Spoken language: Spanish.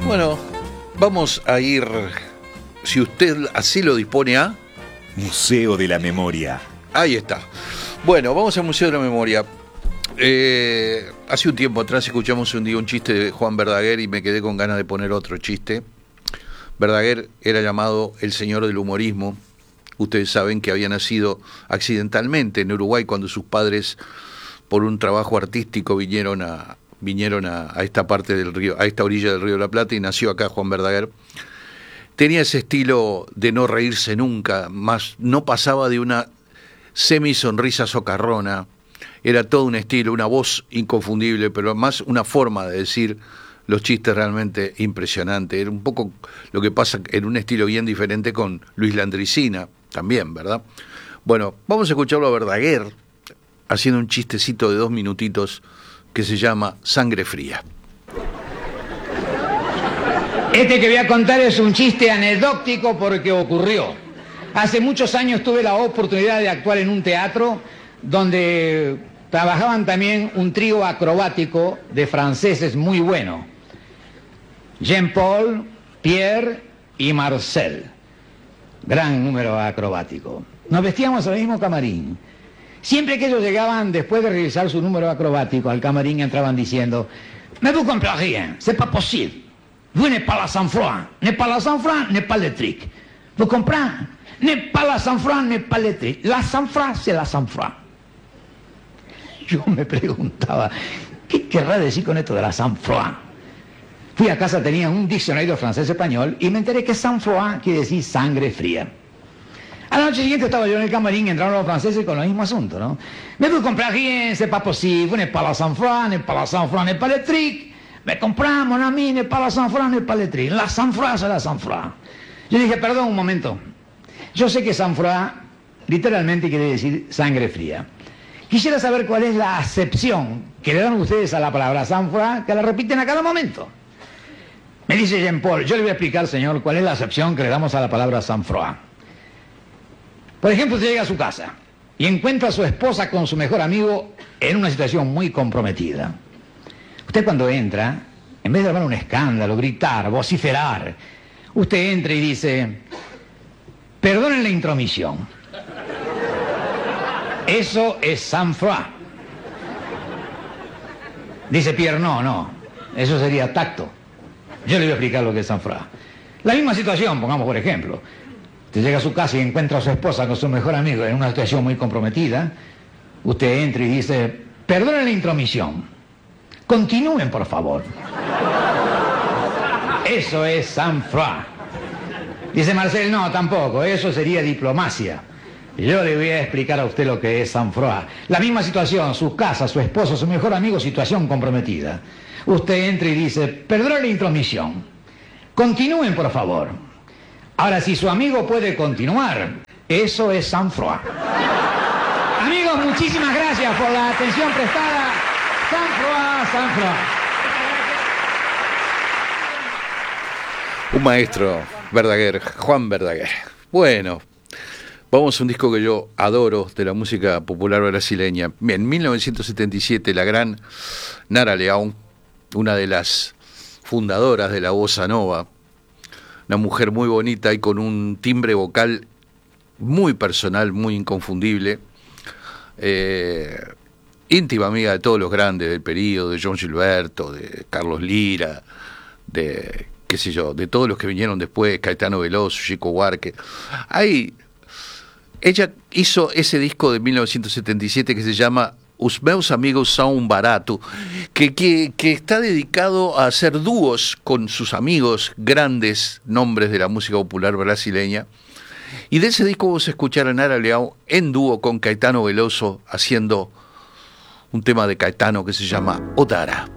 Bueno, vamos a ir, si usted así lo dispone, a Museo de la Memoria. Ahí está. Bueno, vamos al Museo de la Memoria. Hace un tiempo atrás escuchamos un día un chiste de Juan Verdaguer y me quedé con ganas de poner otro chiste. Verdaguer era llamado el señor del humorismo. Ustedes saben que había nacido accidentalmente en Uruguay cuando sus padres, por un trabajo artístico, vinieron a esta parte del río, a esta orilla del río de la Plata, y nació acá Juan Verdaguer. Tenía ese estilo de no reírse nunca, más no pasaba de una semisonrisa socarrona. Era todo un estilo, una voz inconfundible, pero más una forma de decir los chistes realmente impresionante. Era un poco lo que pasa en un estilo bien diferente con Luis Landricina también, ¿verdad? Bueno, vamos a escucharlo a Verdaguer haciendo un chistecito de 2 minutitos que se llama Sangre Fría. Este que voy a contar es un chiste anecdótico porque ocurrió. Hace muchos años tuve la oportunidad de actuar en un teatro donde trabajaban también un trío acrobático de franceses muy bueno. Jean-Paul, Pierre y Marcel. Gran número acrobático. Nos vestíamos al mismo camarín. Siempre que ellos llegaban, después de realizar su número acrobático, al camarín entraban diciendo: "Mais vous comprenez rien, c'est pas possible. Vous n'êtes pas la sang-froid, n'est pas la sang-froid, n'est pas le trick. Vous comprenez? N'est pas la sang-froid, n'est pas le trick. La sang-froid, c'est la sang-froid." Yo me preguntaba, ¿qué querrá decir con esto de la sang-froid? Fui a casa, tenía un diccionario francés-español y me enteré que sang-froid quiere decir sangre fría. A la noche siguiente estaba yo en el camarín, entraron los franceses con el mismo asunto, ¿no? "Mais vous comprenez rien, c'est pas possible, vous n'êtes pas la sang-froid, n'est pas la sang-froid, n'est pas le trick. Me comprends, mon ami, n'est pas la sang-froid, n'est pas le trick. La sang-froid, c'est la sang-froid." Yo dije, perdón un momento. Yo sé que sang-froid literalmente quiere decir sangre fría. Quisiera saber cuál es la acepción que le dan ustedes a la palabra sang-froid, que la repiten a cada momento. Me dice Jean-Paul, yo le voy a explicar, señor, cuál es la acepción que le damos a la palabra sang-froid. Por ejemplo, usted llega a su casa y encuentra a su esposa con su mejor amigo en una situación muy comprometida. Usted cuando entra, en vez de armar un escándalo, gritar, vociferar, usted entra y dice: "Perdonen la intromisión. Eso es sang-froid." Dice Pierre, no, eso sería tacto. Yo le voy a explicar lo que es sang-froid. La misma situación, pongamos por ejemplo. Usted llega a su casa y encuentra a su esposa con su mejor amigo en una situación muy comprometida. Usted entra y dice: "Perdonen la intromisión. Continúen, por favor." Eso es sang-froid. Dice Marcel, no, tampoco, eso sería diplomacia. Yo le voy a explicar a usted lo que es sang-froid. La misma situación, su casa, su esposo, su mejor amigo, situación comprometida. Usted entra y dice: "Perdonen la intromisión. Continúen, por favor." Ahora, si su amigo puede continuar, eso es sang-froid. Amigos, muchísimas gracias por la atención prestada. Sang-froid, sang-froid. Un maestro, Verdaguer, Juan Verdaguer. Bueno, vamos a un disco que yo adoro de la música popular brasileña. En 1977, la gran Nara Leão, una de las fundadoras de la bossa nova, una mujer muy bonita y con un timbre vocal muy personal, muy inconfundible, íntima amiga de todos los grandes del periodo, de João Gilberto, de Carlos Lira, de qué sé yo, de todos los que vinieron después, Caetano Veloso, Chico Buarque. Ella hizo ese disco de 1977 que se llama Os Meus Amigos São um Barato, que está dedicado a hacer dúos con sus amigos, grandes nombres de la música popular brasileña. Y de ese disco vamos a escuchar a Nara Leão en dúo con Caetano Veloso haciendo un tema de Caetano que se llama Odara.